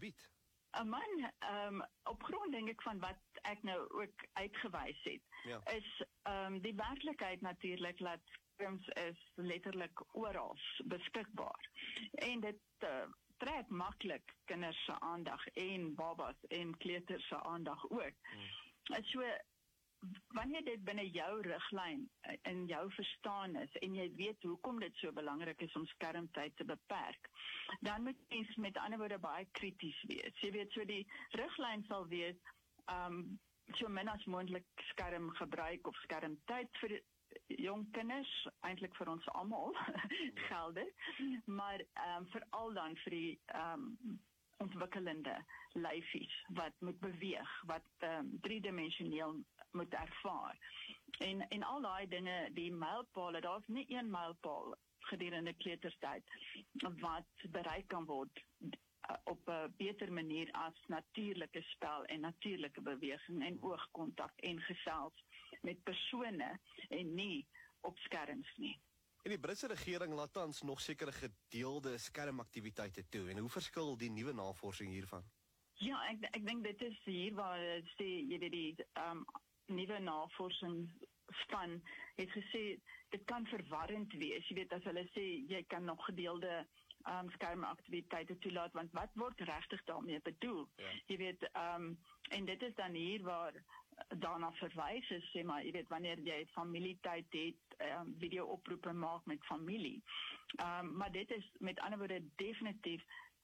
bied? Man, op grond denk ek van wat ek nou ook uitgewys het, Ja. is die werklikheid natuurlik dat skerms is letterlik oral beskikbaar. En dit trek maklik kinders se aandag en babas en kleuters se aandag ook. So, wanneer dit binne jou riglyn in jou verstaan is en jy weet hoekom dit so belangrik is om skermtyd te beperk, dan moet mens met ander woorde baie krities wees. Jy weet, so die riglyn sal wees so min as moontlik skermgebruik of skermtyd vir jong kinders, eintlik vir ons almal gelde, maar veral dan vir die ontwikkelende lyfies wat moet beweeg, wat driedimensioneel moet ervaar. En al daai dinge, die mylpale, daar's nie een mylpaal gedurende kleutertyd wat bereik kan word op 'n beter manier as natuurlike spel en natuurlike beweging en oogkontak en gesels met persone en nie op skerms nie. En die Britse regering laat tans nog sekere gedeelde skermaktiwiteite toe. En hoe verskil die nuwe navorsing hiervan? Ja, ek dink dit is hier waar jy weet die nuwe navorsingsspan het gesê dit kan verwarrend wees. Jy weet, as hulle sê jy kan nog gedeelde skermaktiwiteite toelaat, want wat word regtig daarmee bedoel? Ja. Jy weet, en dit is dan hier waar daarna verwys is, sê maar, jy weet, wanneer jy familietyd het, video-oproepe maak met familie. Maar dit is met ander woorde definitief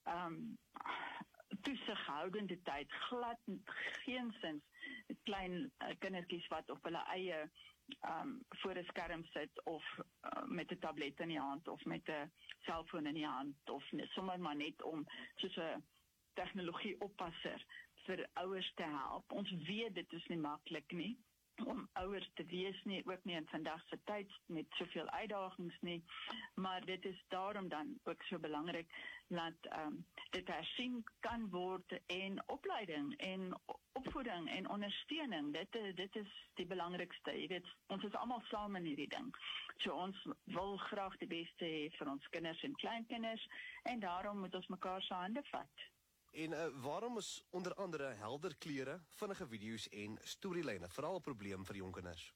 toesighoudende tyd, glad geensins klein kindertjies wat op hulle eie voor 'n skerm sit of met 'n tablet in die hand of met 'n selfoon in die hand of sommer maar net om soos 'n tegnologie oppasser vir ouers te help. Ons weet dit is nie maklik nie om ouers te wees nie, ook nie in vandag se tyd met soveel uitdagings nie, maar dit is daarom dan ook so belangrik dat dit hersien kan word en opleiding en opvoeding en ondersteuning, dit is die belangrikste. Jy weet, ons is almal saam in hierdie ding. So ons wil graag die beste hê vir ons kinders en kleinkinders en daarom moet ons mekaar se hande vat. En waarom is onder andere helder kleure, vinnige video's en storielyne veral 'n probleem vir jong kinders?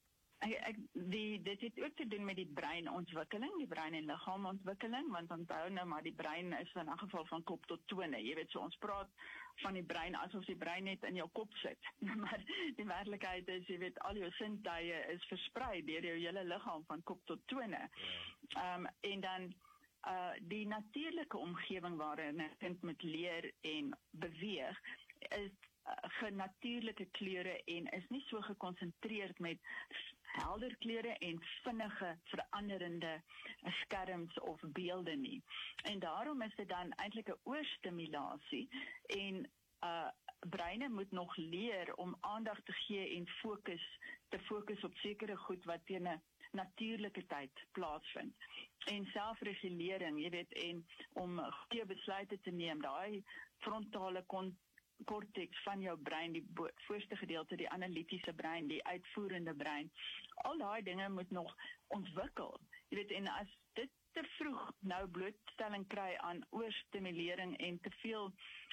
Dit het ook te doen met die breinontwikkeling, die brein- en liggaamontwikkeling, want onthou nou maar die brein is in 'n geval van kop tot tone. Jy weet, so ons praat van die brein asof die brein net in jou kop sit. Maar die werklikheid is, jy weet, al jou sintuie is versprei deur jou hele liggaam van kop tot tone. En dan die natuurlike omgewing waarin 'n kind moet leer en beweeg is genatuurlike kleure en is nie so gekonsentreerd met helder kleure en vinnige veranderende skerms of beelde nie. En daarom is dit dan eintlik 'n oorstimulasie en breine moet nog leer om aandag te gee en te fokus op sekere goed wat teen 'n natuurlike tyd plaasvind. En selfregulering, jy weet, en om goeie besluite te neem, daai frontale korteks van jou brein, die voorste gedeelte, die analitiese brein, die uitvoerende brein, al daai dinge moet nog ontwikkel. Jy weet, en as dit te vroeg nou blootstelling kry aan oorstimulering en te veel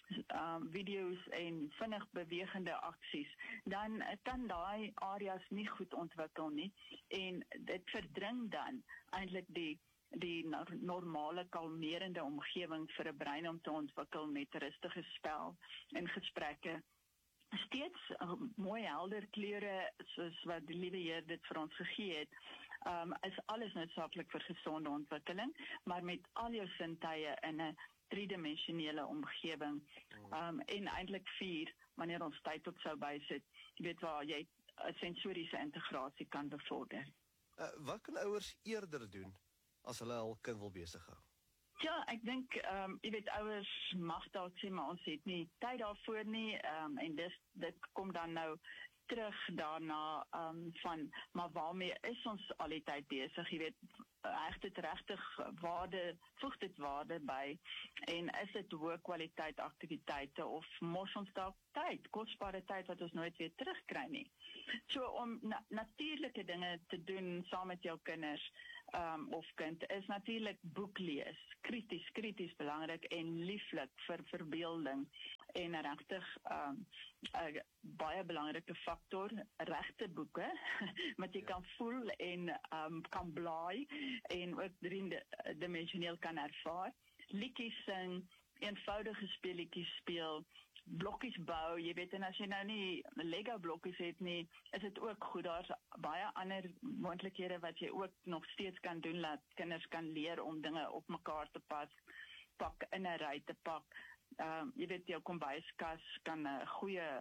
video's en vinnig bewegende aksies, dan kan daai areas nie goed ontwikkel nie en dit verdring dan eintlik die normale kalmerende omgewing vir 'n brein om te ontwikkel met rustige spel en gesprekke. Steeds mooi helder kleure soos wat die liewe Heer dit vir ons gegee het, is alles noodsaaklik vir gesonde ontwikkeling, maar met al jou sintuie in 'n driedimensionele omgewing en eintlik 4 wanneer ons tyd op sou bysit, jy weet, waar jy sensoriese integrasie kan bevorder. Wat kan ouers eerder doen as hulle hul kind wil besig hou? Ja, ek dink, jy weet, ouers mag dalk sê, maar ons het nie tyd daarvoor nie, en dit kom dan nou terug daarna van, maar waarmee is ons al die tyd besig, jy weet, heg dit regtig waarde, voeg dit waarde by, en is dit hoë kwaliteit aktiwiteite, of mos ons dalk tyd, kosbare tyd wat ons nooit weer terugkry nie. So om natuurlike dinge te doen saam met jou kinders, of kind, is natuurlik boek lees, krities belangrik en lieflik vir verbeelding en regtig 'n baie belangrike faktor, regte boeke wat jy kan voel en kan blaai en ook driedimensioneel kan ervaar. Liedjies sing, eenvoudige speletjies speel, blokkies bou, jy weet, en as jy nou nie Lego blokkies het nie, is dit ook goed. Daar's baie ander moontlikhede wat jy ook nog steeds kan doen, laat kinders kan leer om dinge op mekaar te pak in 'n ry te pak. Jy weet, jou kombuiskas kan 'n goeie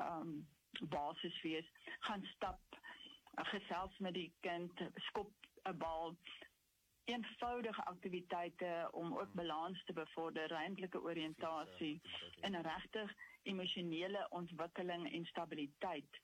basis wees. Gaan stap, gesels met die kind, skop 'n bal, eenvoudige aktiwiteite om ook balans te bevorder, ruimtelike oriëntasie en regtig emosionele ontwikkeling en stabiliteit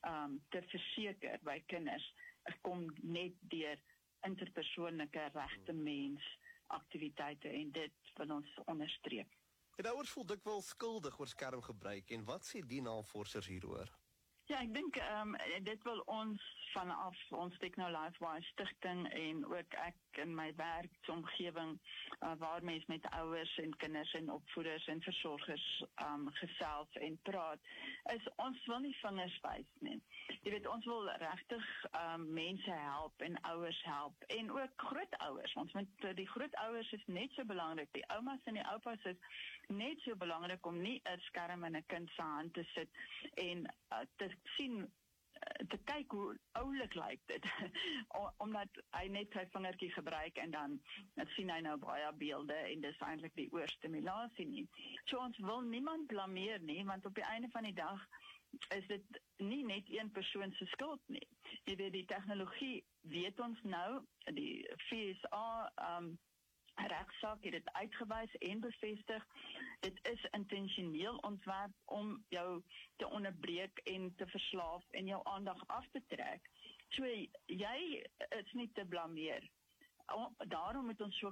te verseker by kinders. Kom net deur interpersoonlike regte mens aktiwiteite en dit wil ons onderstreep. En ouers voel dikwels skuldig oor skermgebruik en wat sê die navorsers hieroor? Ja, ek dink dit wil ons vanaf ons TechnoLifeWise stigting en ook ek in my werksomgewing waar mens met ouers en kinders en opvoeders en versorgers gesels en praat, is ons wil nie vingers wys nie. Jy weet, ons wil regtig mense help en ouers help en ook grootouers. Ons vind die grootouers is net so belangrik. Die oumas en die oupas is net so belangrik om nie 'n skerm in 'n kind se hand te sit en te sien, te kyk hoe oulik lyk dit, omdat hy net sy vingertjie gebruik en dan sien hy nou baie beelde en dis eintlik die oorstimulasie nie. So ons wil niemand blameer nie, want op die einde van die dag is dit nie net een persoon se skuld nie. Jy weet, die tegnologie weet ons nou, die FSA regsaak het dit uitgewys en bevestig. Dit is intentioneel ontwerp om jou te onderbreek en te verslaaf en jou aandag af te trek. So jy is nie te blameer. Daarom moet ons so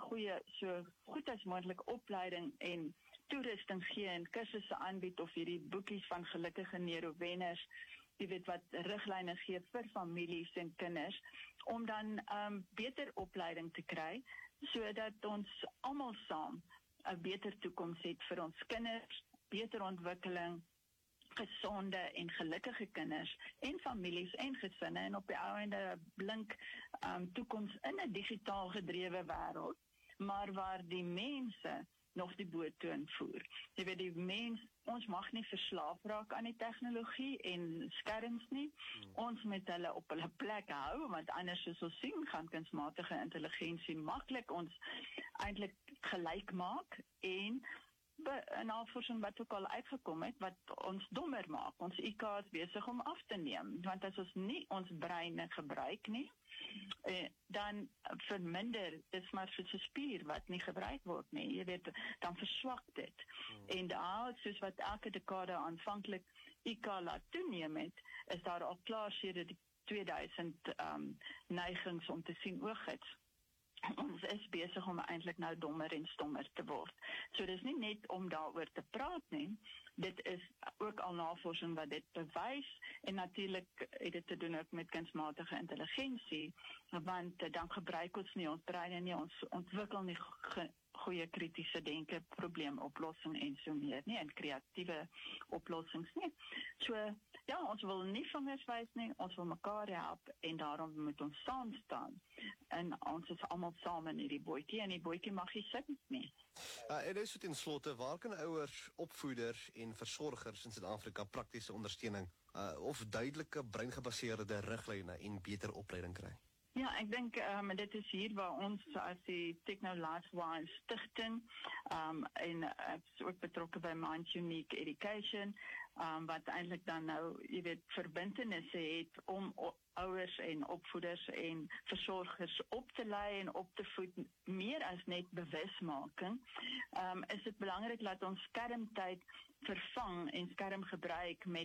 goed as moontlik opleiding en toerusting gee en kursusse aanbied of hierdie boekies van gelukkige neurowenners, jy weet, wat riglyne gee vir families en kinders, om dan beter opleiding te kry, sodat ons almal saam 'n beter toekoms het vir ons kinders, beter ontwikkeling, gesonde en gelukkige kinders en families en gesinne en op die ou ende 'n blink toekoms in 'n digitaal gedrewe wêreld, maar waar die mense nog die boottoon voer. Jy weet, die mens, ons mag nie verslaaf raak aan die tegnologie en skerms nie. Ons moet hulle op hulle plek hou, want anders soos ons sien, gaan kunsmatige intelligensie maklik ons eintlik gelyk maak en 'n navorsing wat ook al uitgekom het, wat ons dommer maak. Ons IQ is besig om af te neem, want as ons nie ons breine gebruik nie, dan verminder, dis maar soos 'n spier wat nie gebruik word nie, jy weet, dan verswak dit. En daar, soos wat elke dekade aanvanklik IQ laat toeneem het, is daar al klaar sedert die 2000 neigings om te sien ooggids. Ons is besig om eintlik nou dommer en stommer te word. So dis nie net om daaroor te praat nie, dit is ook al navorsing wat dit bewys en natuurlik het dit te doen ook met kunsmatige intelligensie, want dan gebruik ons nie ons breine nie, ons ontwikkel nie goeie kritiese denke, probleemoplossing en so meer nie, en kreatiewe oplossings nie. So ja, ons wil nie vingers wys nie, ons wil mekaar help en daarom moet ons saam staan. En ons is almal saam in hierdie bootjie en die bootjie mag nie sink nie. En dis ten slotte, waar kan ouers, opvoeders en versorgers in Suid-Afrika praktiese ondersteuning of duidelike breingebaseerde riglyne en beter opleiding kry? Ja, ek dink dit is hier waar ons as die TechnoLifeWise stigting en is ook betrokke by Mind Unique Education, wat eintlik dan nou, jy weet, verbintenisse het om ouers en opvoeders en versorgers op te lei en op te voed, meer as net bewusmaking, is dit belangrik dat ons skermtyd vervang en skermgebruik met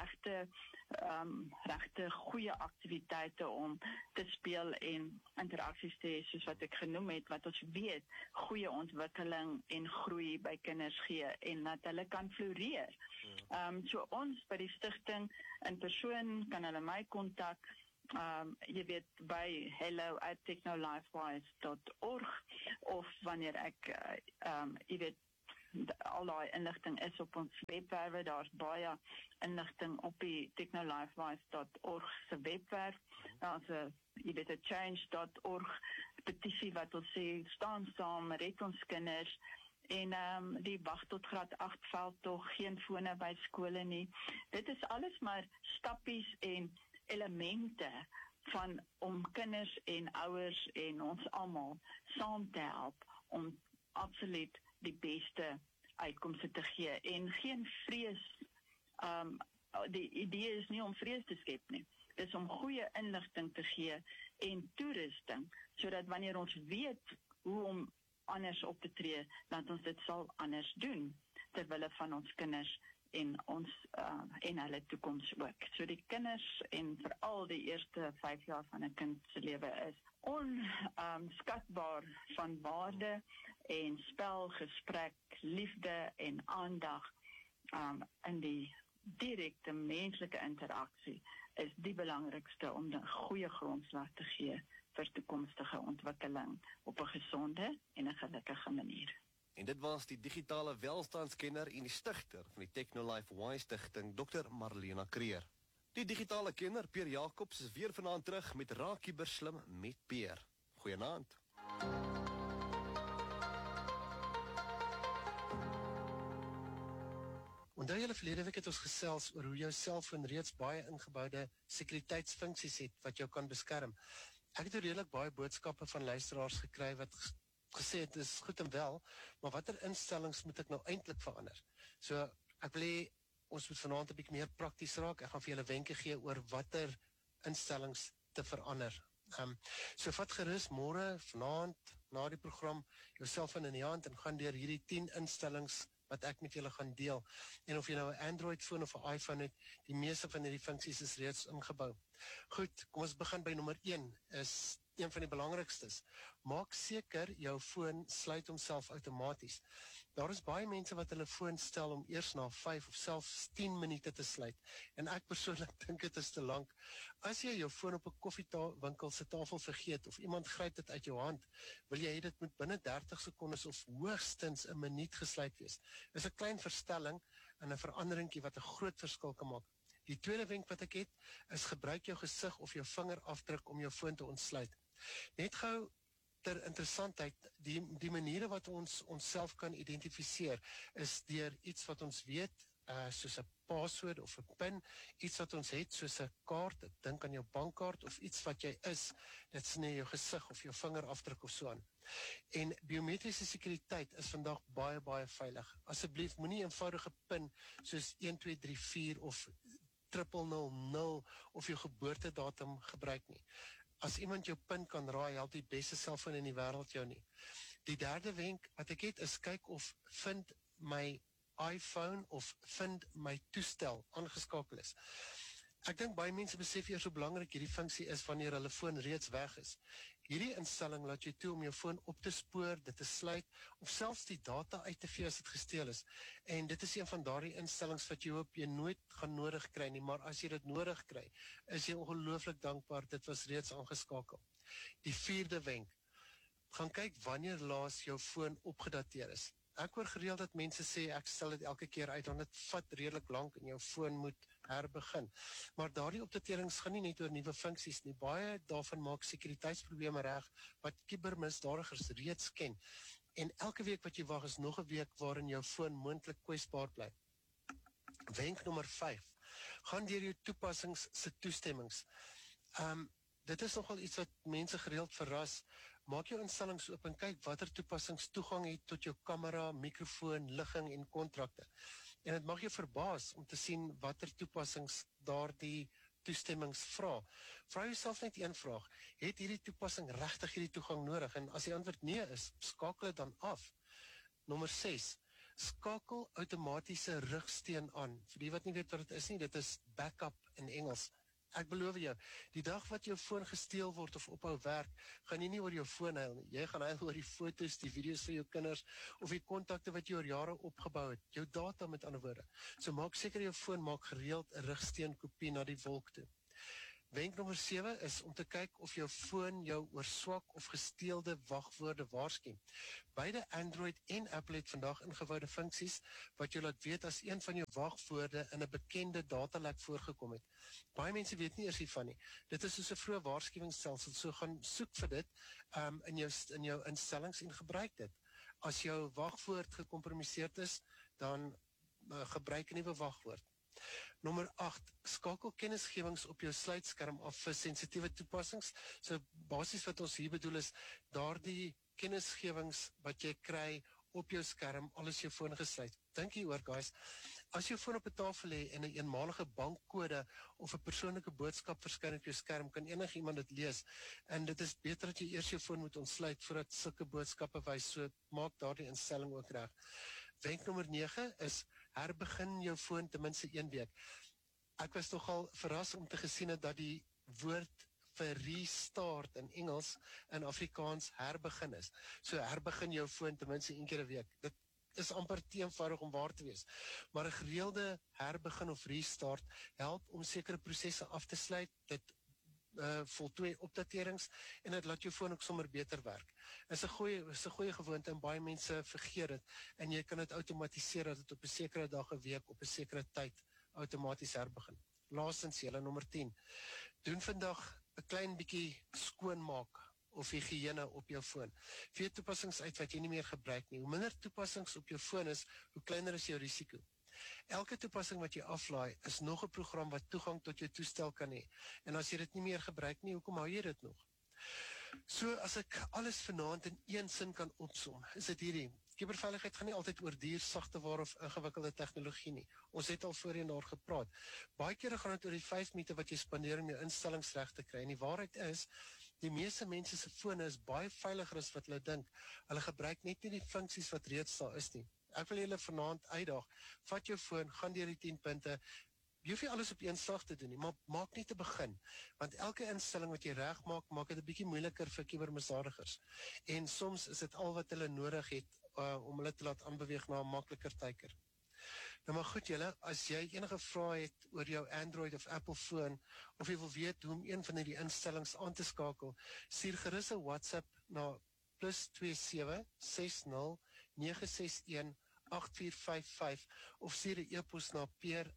regte goeie aktiwiteite om te speel en interaksies te hê, soos wat ek genoem het, wat ons weet goeie ontwikkeling en groei by kinders gee en dat hulle kan floreer. So ons by die stigting in persoon kan hulle my kontak, jy weet, by hello@technolifewise.org of wanneer ek, jy weet, al daai inligting is op ons webwerwe. Daar's baie inligting op die technolifewise.org se webwerf. Daar's 'n change.org petisie wat ons sê, staan saam, red ons kinders. En die wag tot graad 8 veldtog, geen fone by skole nie. Dit is alles maar stappies en elemente om kinders en ouers en ons almal saam te help om absoluut die beste uitkomste te gee en geen vrees. Die idee is nie om vrees te skep nie. Dit is om goeie inligting te gee en toerusting, sodat wanneer ons weet hoe om anders op te tree, dat ons dit sal anders doen, terwille van ons kinders en ons en hulle toekoms ook. So die kinders en veral die eerste 5 jaar van 'n kind se lewe is onskatbaar van waarde en spel, gesprek, liefde en aandag in die direkte menslike interaksie is die belangrikste om 'n goeie grondslag te gee vir toekomstige ontwikkeling op 'n gesonde en 'n gelukkige manier. En dit was die digitale welstandskenner en die stigter van die TechnoLifeWise Stichting, Dr. Marlena Creer. Die digitale kenner, Peer Jacobs, is weer vanaand terug met Raak Kiberslim met Peer. Goeienaand. Onthou julle verlede week het ons gesels oor hoe jou selfoon reeds baie ingeboude sekuriteitsfunksies het wat jou kan beskerm. Ek het redelik baie boodskappe van luisteraars gekry wat gesê het, is goed en wel, maar watter instellings moet ek nou eintlik verander? So, ek wil hê, ons moet vanaand 'n bietjie meer prakties raak. Ek gaan vir julle wenke gee oor watter instellings te verander. So vat gerus môre, vanaand, na die program, jou selfoon in die hand en gaan deur hierdie 10 instellings wat ek met julle gaan deel. En of jy nou 'n Android-foon of 'n iPhone het, die meeste van hierdie funksies is reeds ingebou. Goed, kom ons begin by nommer 1, is een van die belangrikstes. Maak seker jou foon sluit homself outomaties. Daar is baie mense wat hulle foon stel om eers na 5 of selfs 10 minute te sluit. En ek persoonlik dink dit is te lank. As jy jou foon op 'n koffiewinkel se tafel vergeet of iemand gryp dit uit jou hand, wil jy hê dit moet binne 30 sekondes of hoogstens 'n minuut gesluit wees. Dit is 'n klein verstelling en 'n veranderingkie wat 'n groot verskil kan maak. Die tweede wenk wat ek het, is gebruik jou gesig of jou vingerafdruk om jou foon te ontsluit. Net gou ter interessantheid, die maniere wat ons onsself kan identifiseer, is deur iets wat ons weet, soos 'n paswoord of 'n PIN, iets wat ons het soos 'n kaart, ek dink aan jou bankkaart, of iets wat jy is, dit is nie jou gesig of jou vingerafdruk of so aan. En biometriese sekuriteit is vandag baie, baie veilig. Asseblief, moenie eenvoudige PIN soos 1234 of 0000 of jou geboortedatum gebruik nie. As iemand jou PIN kan raai, help die beste selfoon in die wêreld jou nie. Die derde wenk wat ek het, is kyk of vind my iPhone of vind my toestel aangeskakel is. Ek dink baie mense besef eers hoe belangrik hierdie funksie is wanneer hulle foon reeds weg is. Hierdie instelling laat jou toe om jou foon op te spoor, dit te sluit, of selfs die data uit te vee as dit gesteel is. En dit is een van daardie instellings wat jy hoop jy nooit gaan nodig kry nie, maar as jy dit nodig kry, is jy ongelooflik dankbaar, dit was reeds aangeskakel. Die vierde wenk, gaan kyk wanneer laas jou foon opgedateer is. Ek hoor gereeld dat mense sê, ek stel dit elke keer uit, want dit vat redelik lank en jou foon moet herbegin. Maar daardie opdaterings gaan nie net oor nuwe funksies nie. Baie daarvan maak sekuriteitsprobleme reg, wat kibermisdadigers reeds ken. En elke week wat jy wag is nog 'n week waarin jou foon moontlik kwesbaar bly. Wenk nommer 5. Gaan deur jou toepassings se toestemmings. Dit is nogal iets wat mense gereeld verras. Maak jou instellings oop en kyk watter toepassings toegang het tot jou kamera, mikrofoon, ligging en kontrakte. En dit mag jou verbaas om te sien watter toepassings daardie toestemmings vra. Vra jouself net een vraag, het hierdie toepassing regtig hierdie toegang nodig? En as die antwoord nee is, skakel dit dan af. Nommer 6. Skakel outomatiese rugsteun aan. Vir die wat nie weet wat dit is nie, dit is backup in Engels. Ek beloof jou, die dag wat jou foon gesteel word of ophou werk, gaan jy nie oor jou foon huil nie. Jy gaan huil oor die foto's, die video's van jou kinders, of die kontakte wat jy oor jare opgebou het. Jou data met ander woorde. So maak seker jou foon maak gereeld 'n rugsteun kopie na die wolk toe. Wenk nommer 7 is om te kyk of jou foon jou oor swak of gesteelde wagwoorde waarsku. Beide Android en Apple het vandag ingevoude funksies wat jou laat weet as een van jou wagwoorde in 'n bekende datalek voorgekom het. Baie mense weet nie eers hiervan nie. Dit is soos 'n vroeë waarskuwingsstelsel, so gaan soek vir dit in jou instellings en gebruik dit. As jou wagwoord gekompromiseer is, dan gebruik 'n nuwe wagwoord. Nommer 8, skakel kennisgewings op jou sluitskerm af vir sensitiewe toepassings. So basies wat ons hier bedoel is, daardie kennisgewings wat jy kry op jou skerm, al is jou foon gesluit. Dink hieroor, guys. As jou foon op 'n tafel lê en 'n eenmalige bankkode of 'n persoonlike boodskap verskyn op jou skerm, kan enigiemand dit lees. En dit is beter dat jy eers jou foon moet ontsluit voordat sulke boodskappe wys. So maak daardie instelling ook reg. Wenk nommer 9 is herbegin jou foon ten minste 1 week. Ek was nogal verras om te gesien het dat die woord vir restart in Engels en Afrikaans herbegin is. So herbegin jou foon ten minste 1 keer 'n week. Dit is amper te eenvoudig om waar te wees. Maar 'n gereelde herbegin of restart help om sekere prosesse af te sluit. Dit voltooi opdaterings en dit laat jou foon ook sommer beter werk. Is 'n goeie gewoonte en baie mense vergeet dit en jy kan dit outomatiseer dat dit op 'n sekere dag 'n week op 'n sekere tyd outomaties herbegin. Laastens, julle nommer 10. Doen vandag 'n klein bietjie skoonmaak of higiëne op jou foon. Vee toepassings uit wat jy nie meer gebruik nie. Hoe minder toepassings op jou foon is, hoe kleiner is jou risiko. Elke toepassing wat jy aflaai is nog 'n program wat toegang tot jou toestel kan hê. En as jy dit nie meer gebruik nie, hoekom hou jy dit nog? So as ek alles vanaand in een sin kan opsom, is dit hierdie. Kuberveiligheid gaan nie altyd oor duur, sagte ware of ingewikkelde tegnologie nie. Ons het al voorheen daar gepraat. Baie kere gaan dit oor die 5 minute wat jy spandeer om jou instellings reg te kry. En die waarheid is, die meeste mense se fone is baie veiliger as wat hulle dink. Hulle gebruik net nie die funksies wat reeds daar is nie. Ek wil julle vanaand uitdaag. Vat jou foon, gaan deur die 10 punte. Jy hoef nie alles op een slag te doen nie, maar maak net 'n begin. Want elke instelling wat jy reg maak, maak dit 'n bietjie moeiliker vir kubermisdadigers. En soms is dit al wat hulle nodig het om hulle te laat aanbeweeg na 'n makliker teiker. Nou maar goed julle, as jy enige vrae het oor jou Android of Apple foon, of jy wil weet hoe om een van hierdie instellings aan te skakel, stuur gerus 'n WhatsApp na +27 60 961 8455 of stuur 'n e-pos na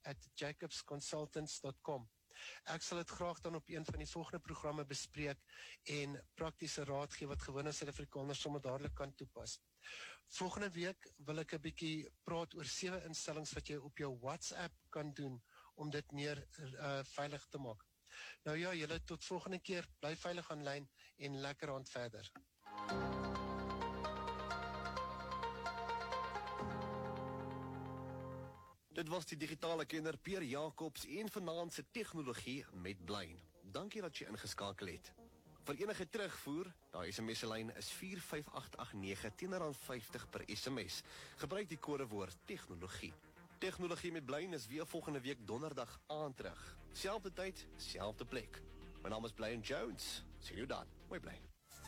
peer@jacobsconsultants.com. Ek sal dit graag dan op een van die volgende programme bespreek en praktiese raad gee wat gewone Suid-Afrikaners sommer dadelik kan toepas. Volgende week wil ek 'n bietjie praat oor 7 instellings wat jy op jou WhatsApp kan doen om dit meer veilig te maak. Nou ja, julle tot volgende keer, bly veilig aanlyn en lekker aand verder. Dit was die digitale kenner Peer Jacobs en vanaand se tegnologie met Blyn. Dankie dat jy ingeskakel het. Vir enige terugvoer, daai SMS-lyn is 45889 teen R50 per SMS. Gebruik die kodewoord tegnologie. Tegnologie met Blyn is weer volgende week donderdag aand terug. Selfde tyd, selfde plek. My naam is Blyn Jones. Sien jou dan. Mooi bly.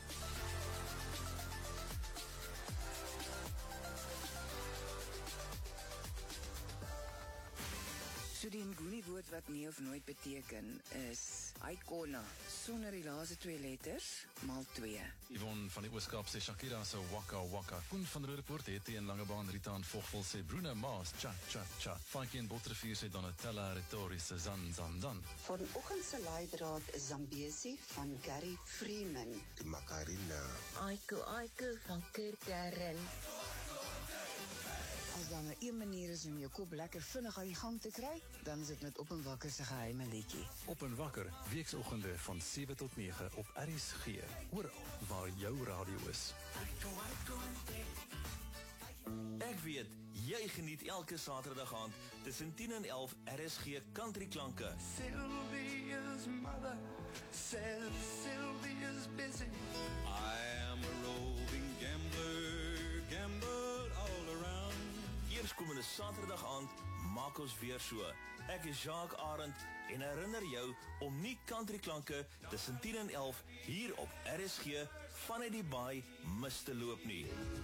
So die Nguni woord wat nie of nooit beteken is Aikona, sonder die laaste 2 letters, maal 2. Yvonne van die Ooskaap sê Shakira se Waka Waka. Koen van Roodepoort het in Langebaan, Rita en Vogvol sê Bruno Mars, Cha Cha Cha. Funky en Bottervier sê Donatella Rettori se Zan Zan Zan. Vanoggend se leidraad is Zambesi van Gary Freeman. Die Macarena. Aiku van Kirkaren. As daar maar een manier is om jou kop lekker vinnig aan die gang te kry, dan is dit met Op en Wakker se geheime liedjie. Op en Wakker, weekoggende van 7 tot 9 op RSG. Oral waar jou radio is. Ek weet, jy geniet elke Saterdag aand tussen 10 en 11 RSG Countryklanke. Sylvia's mother says Sylvia's busy. I am a roving gambler, gambled all around. Eerskomende Saterdag aand maak ons weer so. Ek is Jacques Arend en herinner jou om nie Countryklanke tussen 10 en 11 hier op RSG vanuit die baai mis te loop nie.